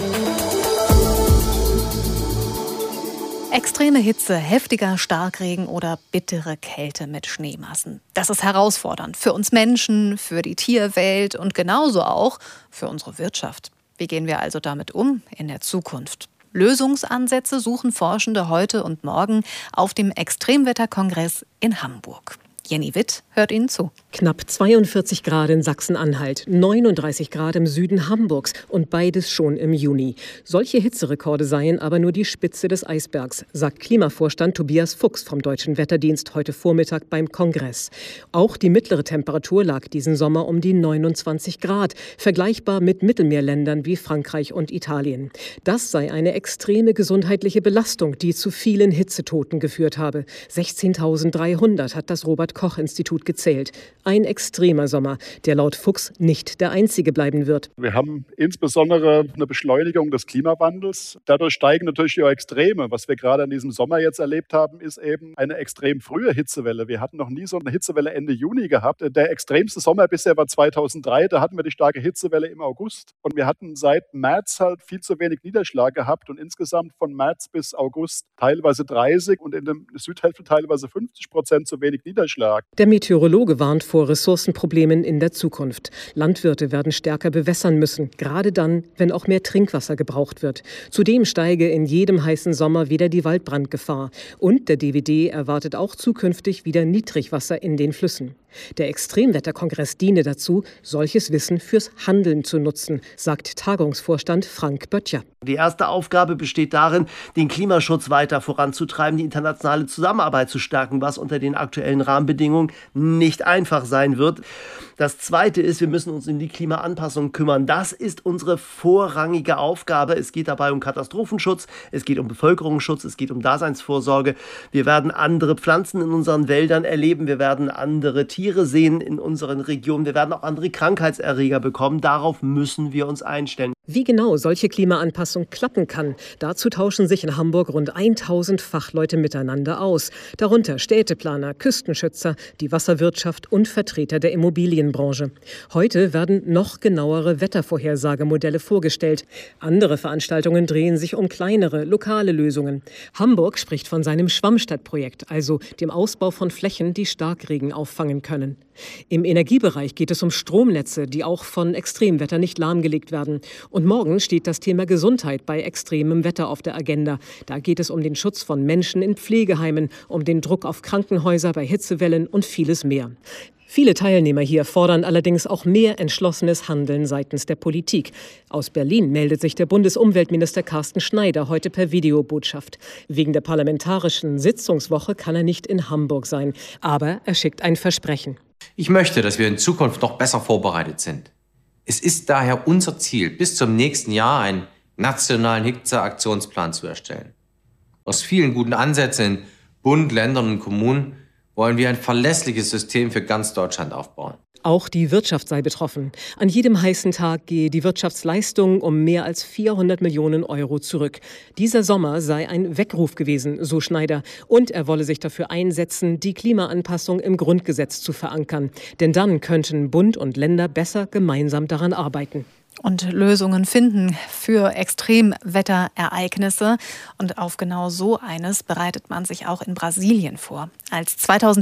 Extreme Hitze, heftiger Starkregen oder bittere Kälte mit Schneemassen. Das ist herausfordernd für uns Menschen, für die Tierwelt und genauso auch für unsere Wirtschaft. Wie gehen wir also damit um in der Zukunft? Lösungsansätze suchen Forschende heute und morgen auf dem Extremwetterkongress in Hamburg. Jenny Witt hört Ihnen zu. Knapp 42 Grad in Sachsen-Anhalt, 39 Grad im Süden Hamburgs und beides schon im Juni. Solche Hitzerekorde seien aber nur die Spitze des Eisbergs, sagt Klimavorstand Tobias Fuchs vom Deutschen Wetterdienst heute Vormittag beim Kongress. Auch die mittlere Temperatur lag diesen Sommer um die 29 Grad, vergleichbar mit Mittelmeerländern wie Frankreich und Italien. Das sei eine extreme gesundheitliche Belastung, die zu vielen Hitzetoten geführt habe. 16.300 hat das Robert-Koch-Institut gezählt. Ein extremer Sommer, der laut Fuchs nicht der einzige bleiben wird. Wir haben insbesondere eine Beschleunigung des Klimawandels. Dadurch steigen natürlich die Extreme. Was wir gerade in diesem Sommer jetzt erlebt haben, ist eben eine extrem frühe Hitzewelle. Wir hatten noch nie so eine Hitzewelle Ende Juni gehabt. Der extremste Sommer bisher war 2003. Da hatten wir die starke Hitzewelle im August. Und wir hatten seit März halt viel zu wenig Niederschlag gehabt. Und insgesamt von März bis August teilweise 30 und in der Südhälfte teilweise 50% zu wenig Niederschlag. Der Meteorologe warnt vor Ressourcenproblemen in der Zukunft. Landwirte werden stärker bewässern müssen, gerade dann, wenn auch mehr Trinkwasser gebraucht wird. Zudem steige in jedem heißen Sommer wieder die Waldbrandgefahr. Und der DWD erwartet auch zukünftig wieder Niedrigwasser in den Flüssen. Der Extremwetterkongress diene dazu, solches Wissen fürs Handeln zu nutzen, sagt Tagungsvorstand Frank Böttcher. Die erste Aufgabe besteht darin, den Klimaschutz weiter voranzutreiben, die internationale Zusammenarbeit zu stärken, was unter den aktuellen Rahmenbedingungen nicht einfach sein wird. Das Zweite ist, wir müssen uns um die Klimaanpassung kümmern. Das ist unsere vorrangige Aufgabe. Es geht dabei um Katastrophenschutz, es geht um Bevölkerungsschutz, es geht um Daseinsvorsorge. Wir werden andere Pflanzen in unseren Wäldern erleben, wir werden andere Tiere sehen in unseren Regionen, wir werden auch andere Krankheitserreger bekommen. Darauf müssen wir uns einstellen. Wie genau solche Klimaanpassung klappen kann, dazu tauschen sich in Hamburg rund 1000 Fachleute miteinander aus. Darunter Städteplaner, Küstenschützer, die Wasserwirtschaft und Vertreter der Immobilienbranche. Heute werden noch genauere Wettervorhersagemodelle vorgestellt. Andere Veranstaltungen drehen sich um kleinere, lokale Lösungen. Hamburg spricht von seinem Schwammstadtprojekt, also dem Ausbau von Flächen, die Starkregen auffangen können. Im Energiebereich geht es um Stromnetze, die auch von Extremwetter nicht lahmgelegt werden. Und morgen steht das Thema Gesundheit bei extremem Wetter auf der Agenda. Da geht es um den Schutz von Menschen in Pflegeheimen, um den Druck auf Krankenhäuser bei Hitzewellen und vieles mehr. Viele Teilnehmer hier fordern allerdings auch mehr entschlossenes Handeln seitens der Politik. Aus Berlin meldet sich der Bundesumweltminister Carsten Schneider heute per Videobotschaft. Wegen der parlamentarischen Sitzungswoche kann er nicht in Hamburg sein. Aber er schickt ein Versprechen. Ich möchte, dass wir in Zukunft noch besser vorbereitet sind. Es ist daher unser Ziel, bis zum nächsten Jahr einen nationalen Hitzeaktionsplan zu erstellen. Aus vielen guten Ansätzen in Bund, Ländern und Kommunen wollen wir ein verlässliches System für ganz Deutschland aufbauen. Auch die Wirtschaft sei betroffen. An jedem heißen Tag gehe die Wirtschaftsleistung um mehr als 400 Millionen Euro zurück. Dieser Sommer sei ein Weckruf gewesen, so Schneider. Und er wolle sich dafür einsetzen, die Klimaanpassung im Grundgesetz zu verankern. Denn dann könnten Bund und Länder besser gemeinsam daran arbeiten. Und Lösungen finden für Extremwetterereignisse. Und auf genau so eines bereitet man sich auch in Brasilien vor. Als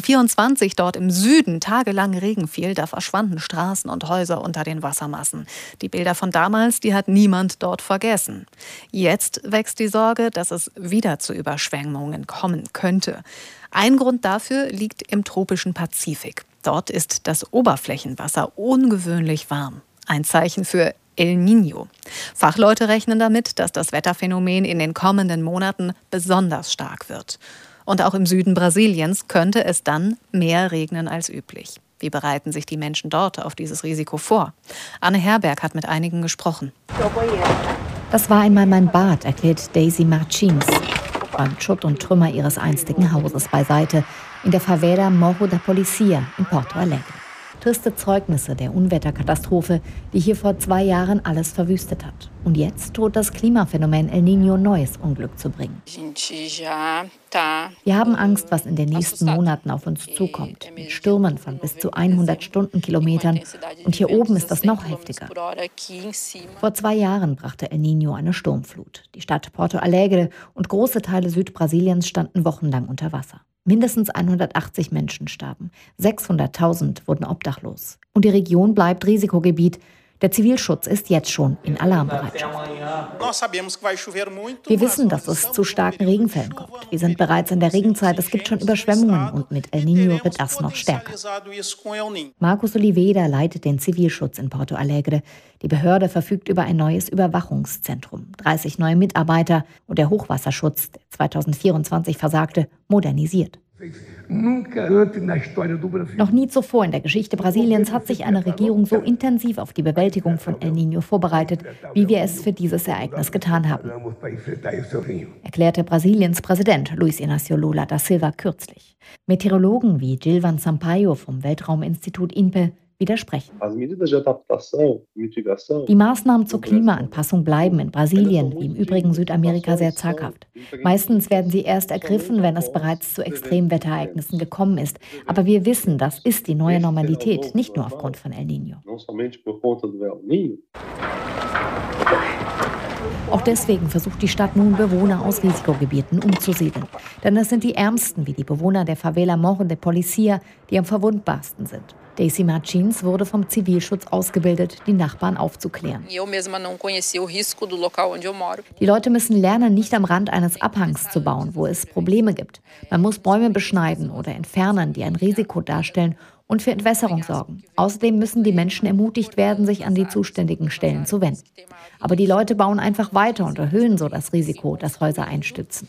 2024 dort im Süden tagelang Regen fiel, da verschwanden Straßen und Häuser unter den Wassermassen. Die Bilder von damals, die hat niemand dort vergessen. Jetzt wächst die Sorge, dass es wieder zu Überschwemmungen kommen könnte. Ein Grund dafür liegt im tropischen Pazifik. Dort ist das Oberflächenwasser ungewöhnlich warm. Ein Zeichen für El Niño. Fachleute rechnen damit, dass das Wetterphänomen in den kommenden Monaten besonders stark wird. Und auch im Süden Brasiliens könnte es dann mehr regnen als üblich. Wie bereiten sich die Menschen dort auf dieses Risiko vor? Anne Herberg hat mit einigen gesprochen. Das war einmal mein Bad, erklärt Daisy Martins. Räumt Schutt und Trümmer ihres einstigen Hauses beiseite in der Favela Morro da Policia in Porto Alegre. Triste Zeugnisse der Unwetterkatastrophe, die hier vor 2 Jahren alles verwüstet hat. Und jetzt droht das Klimaphänomen El Niño neues Unglück zu bringen. Wir haben Angst, was in den nächsten Monaten auf uns zukommt. Mit Stürmen von bis zu 100 Stundenkilometern. Und hier oben ist das noch heftiger. Vor 2 Jahren brachte El Niño eine Sturmflut. Die Stadt Porto Alegre und große Teile Südbrasiliens standen wochenlang unter Wasser. Mindestens 180 Menschen starben. 600.000 wurden obdachlos. Und die Region bleibt Risikogebiet. Der Zivilschutz ist jetzt schon in Alarmbereitschaft. Wir wissen, dass es zu starken Regenfällen kommt. Wir sind bereits in der Regenzeit. Es gibt schon Überschwemmungen und mit El Niño wird das noch stärker. Marcos Oliveira leitet den Zivilschutz in Porto Alegre. Die Behörde verfügt über ein neues Überwachungszentrum, 30 neue Mitarbeiter und der Hochwasserschutz, der 2024 versagte, modernisiert. Noch nie zuvor in der Geschichte Brasiliens hat sich eine Regierung so intensiv auf die Bewältigung von El Niño vorbereitet, wie wir es für dieses Ereignis getan haben, erklärte Brasiliens Präsident Luiz Inácio Lula da Silva kürzlich. Meteorologen wie Gilvan Sampaio vom Weltrauminstitut INPE widersprechen. Die Maßnahmen zur Klimaanpassung bleiben in Brasilien, wie im übrigen Südamerika, sehr zaghaft. Meistens werden sie erst ergriffen, wenn es bereits zu Extremwetterereignissen gekommen ist. Aber wir wissen, das ist die neue Normalität, nicht nur aufgrund von El Niño. Auch deswegen versucht die Stadt nun, Bewohner aus Risikogebieten umzusiedeln. Denn es sind die Ärmsten, wie die Bewohner der Favela Morro da Policia, die am verwundbarsten sind. Daisy Martins wurde vom Zivilschutz ausgebildet, die Nachbarn aufzuklären. Die Leute müssen lernen, nicht am Rand eines Abhangs zu bauen, wo es Probleme gibt. Man muss Bäume beschneiden oder entfernen, die ein Risiko darstellen, und für Entwässerung sorgen. Außerdem müssen die Menschen ermutigt werden, sich an die zuständigen Stellen zu wenden. Aber die Leute bauen einfach weiter und erhöhen so das Risiko, dass Häuser einstürzen.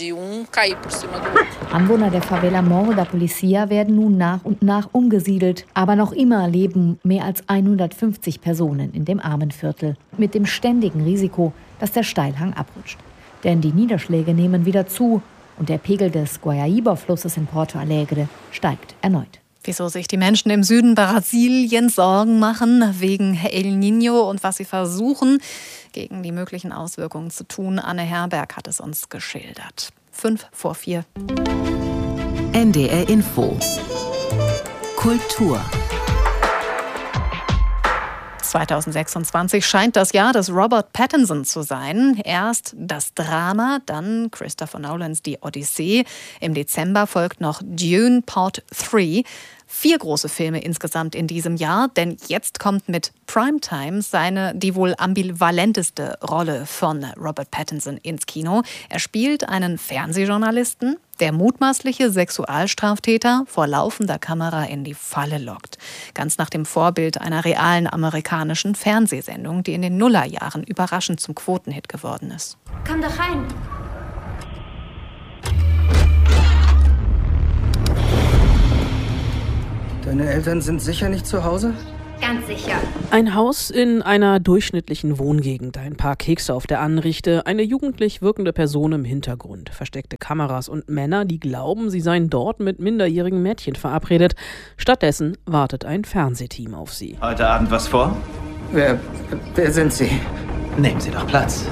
Anwohner der Favela Morro da Policia werden nun nach und nach umgesiedelt. Aber noch immer leben mehr als 150 Personen in dem Armenviertel mit dem ständigen Risiko, dass der Steilhang abrutscht. Denn die Niederschläge nehmen wieder zu und der Pegel des Guaíba-Flusses in Porto Alegre steigt erneut. Wieso sich die Menschen im Süden Brasiliens Sorgen machen wegen El Niño und was sie versuchen, gegen die möglichen Auswirkungen zu tun. Anne Herberg hat es uns geschildert. 5:04. NDR Info. Kultur. 2026 scheint das Jahr des Robert Pattinson zu sein. Erst das Drama, dann Christopher Nolans Die Odyssee. Im Dezember folgt noch Dune Part 3. 4 große Filme insgesamt in diesem Jahr, denn jetzt kommt mit Primetime die wohl ambivalenteste Rolle von Robert Pattinson ins Kino. Er spielt einen Fernsehjournalisten, der mutmaßliche Sexualstraftäter vor laufender Kamera in die Falle lockt. Ganz nach dem Vorbild einer realen amerikanischen Fernsehsendung, die in den Nullerjahren überraschend zum Quotenhit geworden ist. Komm doch rein. Deine Eltern sind sicher nicht zu Hause? Ganz sicher. Ein Haus in einer durchschnittlichen Wohngegend, ein paar Kekse auf der Anrichte, eine jugendlich wirkende Person im Hintergrund, versteckte Kameras und Männer, die glauben, sie seien dort mit minderjährigen Mädchen verabredet. Stattdessen wartet ein Fernsehteam auf sie. Heute Abend was vor? Wer sind Sie? Nehmen Sie doch Platz.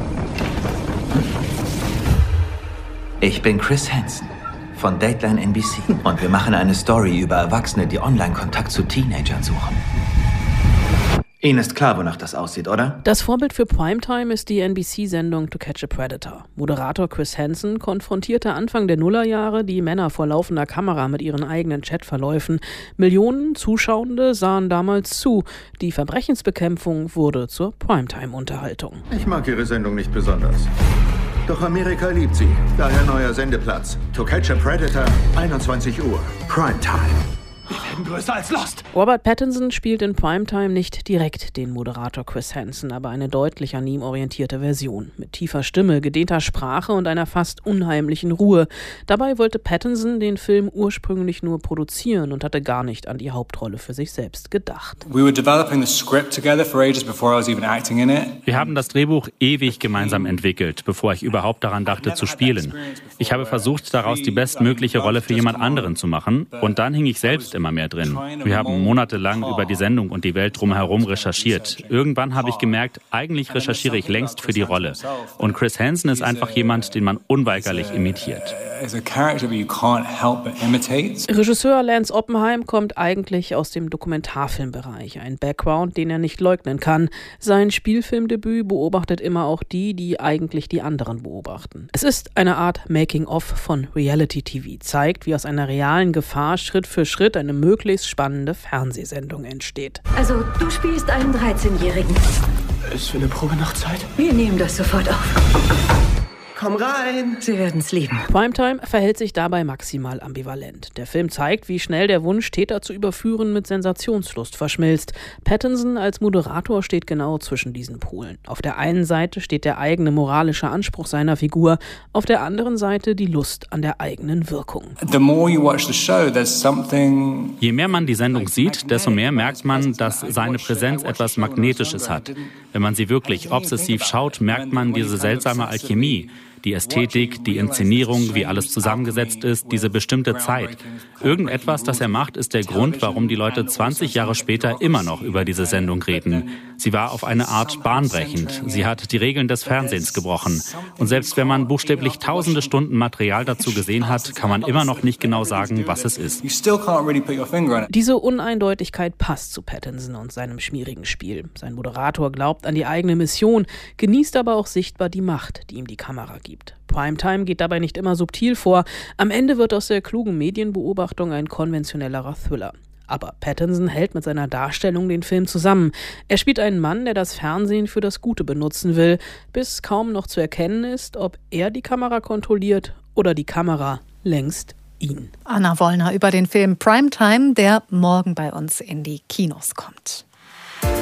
Ich bin Chris Hansen von Dateline NBC und wir machen eine Story über Erwachsene, die Online-Kontakt zu Teenagern suchen. Ihnen ist klar, wonach das aussieht, oder? Das Vorbild für Primetime ist die NBC-Sendung To Catch a Predator. Moderator Chris Hansen konfrontierte Anfang der Nullerjahre die Männer vor laufender Kamera mit ihren eigenen Chatverläufen. Millionen Zuschauende sahen damals zu. Die Verbrechensbekämpfung wurde zur Primetime-Unterhaltung. Ich mag Ihre Sendung nicht besonders. Doch Amerika liebt sie. Daher neuer Sendeplatz. To Catch a Predator, 21 Uhr. Primetime. Wir werden größer als Lost. Robert Pattinson spielt in Primetime nicht direkt den Moderator Chris Hansen, aber eine deutlich an ihm orientierte Version. Mit tiefer Stimme, gedehnter Sprache und einer fast unheimlichen Ruhe. Dabei wollte Pattinson den Film ursprünglich nur produzieren und hatte gar nicht an die Hauptrolle für sich selbst gedacht. Wir haben das Drehbuch ewig gemeinsam entwickelt, bevor ich überhaupt daran dachte zu spielen. Ich habe versucht, daraus die bestmögliche Rolle für jemand anderen zu machen und dann hing ich selbst immer mehr drin. Wir haben monatelang über die Sendung und die Welt drumherum recherchiert. Irgendwann habe ich gemerkt, eigentlich recherchiere ich längst für die Rolle. Und Chris Hansen ist einfach jemand, den man unweigerlich imitiert. Regisseur Lance Oppenheim kommt eigentlich aus dem Dokumentarfilmbereich, ein Background, den er nicht leugnen kann. Sein Spielfilmdebüt beobachtet immer auch die eigentlich die anderen beobachten. Es ist eine Art Making-of von Reality-TV, zeigt, wie aus einer realen Gefahr Schritt für Schritt eine möglichst spannende Fernsehsendung entsteht. Also, du spielst einen 13-Jährigen. Ist für eine Probe noch Zeit? Wir nehmen das sofort auf. Komm rein! Sie werden's lieben. Primetime verhält sich dabei maximal ambivalent. Der Film zeigt, wie schnell der Wunsch, Täter zu überführen, mit Sensationslust verschmilzt. Pattinson als Moderator steht genau zwischen diesen Polen. Auf der einen Seite steht der eigene moralische Anspruch seiner Figur, auf der anderen Seite die Lust an der eigenen Wirkung. Je mehr man die Sendung sieht, desto mehr merkt man, dass seine Präsenz etwas Magnetisches hat. Wenn man sie wirklich obsessiv schaut, merkt man diese seltsame Alchemie. Die Ästhetik, die Inszenierung, wie alles zusammengesetzt ist, diese bestimmte Zeit. Irgendetwas, das er macht, ist der Grund, warum die Leute 20 Jahre später immer noch über diese Sendung reden. Sie war auf eine Art bahnbrechend. Sie hat die Regeln des Fernsehens gebrochen. Und selbst wenn man buchstäblich tausende Stunden Material dazu gesehen hat, kann man immer noch nicht genau sagen, was es ist. Diese Uneindeutigkeit passt zu Pattinson und seinem schmierigen Spiel. Sein Moderator glaubt an die eigene Mission, genießt aber auch sichtbar die Macht, die ihm die Kamera gibt. Primetime geht dabei nicht immer subtil vor. Am Ende wird aus der klugen Medienbeobachtung ein konventionellerer Thriller. Aber Pattinson hält mit seiner Darstellung den Film zusammen. Er spielt einen Mann, der das Fernsehen für das Gute benutzen will, bis kaum noch zu erkennen ist, ob er die Kamera kontrolliert oder die Kamera längst ihn. Anna Wollner über den Film Primetime, der morgen bei uns in die Kinos kommt.